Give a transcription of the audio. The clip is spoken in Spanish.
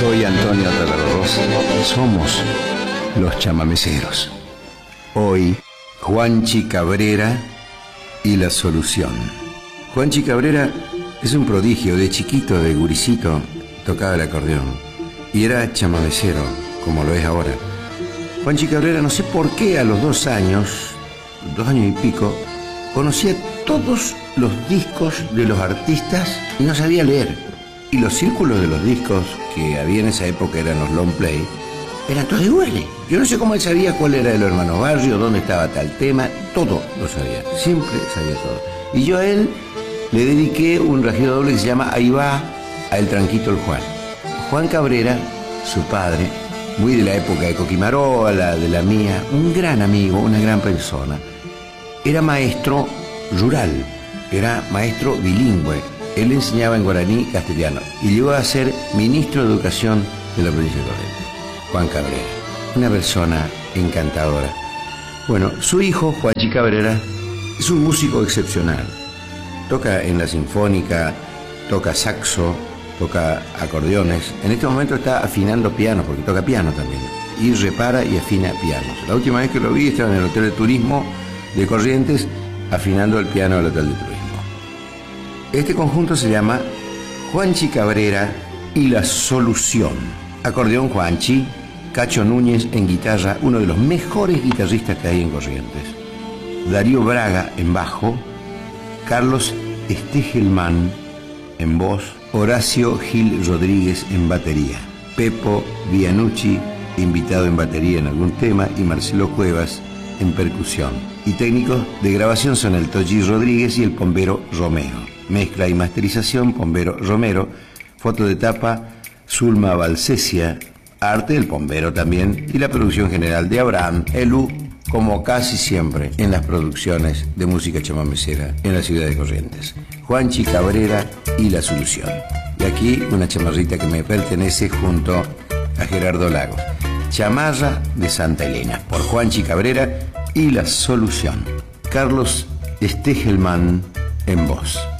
Soy Antonio Tatarros. Somos los chamameceros. Hoy, Juanchi Cabrera y la solución. Juanchi Cabrera es un prodigio. De chiquito, de guricito, tocaba el acordeón. Y era chamamecero, como lo es ahora. Juanchi Cabrera, no sé por qué, a los 2 años y pico, conocía todos los discos de los artistas y no sabía leer. Y los círculos de los discos que había en esa época eran los long play, eran todos iguales. Yo no sé cómo él sabía cuál era de los Hermanos Barrio, dónde estaba tal tema, todo lo sabía, siempre sabía todo. Y yo a él le dediqué un rasguido doble que se llama Ahí va a El Tranquito el Juan. Juan Cabrera, su padre, muy de la época de Coquimarola, de la mía, un gran amigo, una gran persona, era maestro rural, era maestro bilingüe. Él enseñaba en guaraní castellano y llegó a ser ministro de Educación de la provincia de Corrientes. Juan Cabrera, una persona encantadora. Bueno, su hijo, Juanchi Cabrera, es un músico excepcional. Toca en la sinfónica, toca saxo, toca acordeones. En este momento está afinando piano, porque toca piano también. Y repara y afina pianos. La última vez que lo vi estaba en el Hotel de Turismo de Corrientes afinando el piano del Hotel de Turismo. Este conjunto se llama Juanchi Cabrera y la solución. Acordeón Juanchi, Cacho Núñez en guitarra, uno de los mejores guitarristas que hay en Corrientes. Darío Braga en bajo, Carlos Estegelman en voz, Horacio Gil Rodríguez en batería, Pepo Vianucci, invitado en batería en algún tema, y Marcelo Cuevas en percusión. Y técnicos de grabación son el Toji Rodríguez y el Pombero Romero. Mezcla y masterización, Pombero Romero. Foto de tapa, Zulma Valsesia. Arte, el Pombero también. Y la producción general de Abraham Elú, como casi siempre en las producciones de música chamamecera en la ciudad de Corrientes. Juanchi Cabrera y la solución. Y aquí una chamarrita que me pertenece junto a Gerardo Lagos. Chamarra de Santa Elena, por Juanchi Cabrera y la solución. Carlos Estegelman en voz.